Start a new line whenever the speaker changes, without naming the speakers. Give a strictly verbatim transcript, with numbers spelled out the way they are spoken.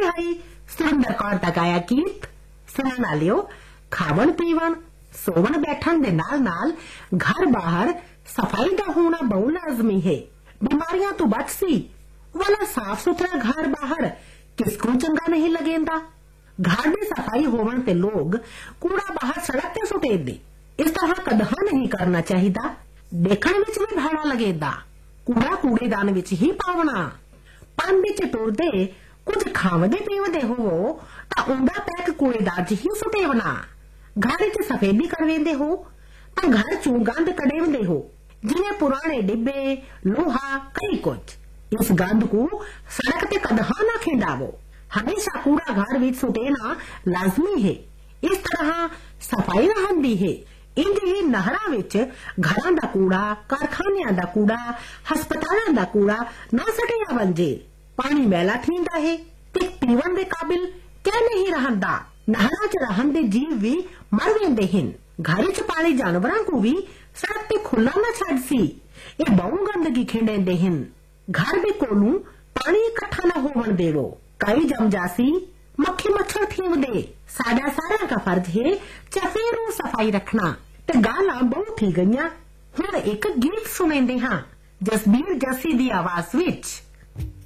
रिहाई सुरिंदर कौर दा गाया गीत सुनन वालियो। खावन पीवन सोवन बैठन दे नाल नाल घर बाहर सफाई दा होना बहु लाजमी है। बीमारियां तो बच सी वाला साफ सुथरा घर बाहर किसको चंगा नहीं लगेंदा। घर में सफाई होवन ते लोग कूड़ा बाहर सड़क ते सुटे दे। इस तरह कदहा नहीं करना चाहिदा। देखण विच भी भाड़ा लगेदा। कूड़ा कूड़ेदान विच ही पावना। पान विच टुरदे कुछ खावदे पीवदे होवो तां उंदा पैक कूड़ेदान च ही सुटेवना। घर च सफेदी करवेंदे हो तां घर चों गंद कढेवंदे हो जिवें पुराने डिब्बे लोहा कई कुछ। इस गंद को सड़क ते कदहा ना खिंडावो। हमेशा कूड़ा घर विच सुटेना लाजमी है। इस तरह सफाई रहंदी है। इंज ही नहरां विच घरां दा कूड़ा कारखानियां दा कूड़ा हस्पतालां दा कूड़ा ना सटिया वंजे। पानी मैला थींदा है ते पीवन दे काबिल क्या नहीं रहंदा। नहरां च रहन दे जीव भी मर वेंदे हिन। घर च पाले जानवरां को भी सड़क ते खुला ना छड़ सी। ये बहु गंदगी खिंडेंदे हिन। घर दे कोलू पानी इकट्ठा ना होवन देवो। कई जम जासी मक्खी मच्छर थीवदे। साडा सारा का फर्ज है चफेरू सफाई रखना। ते गालां बहुत थी गईयां। हुण एक गीत सुनेंदे हां जसबीर जस्सी दी आवाज विच।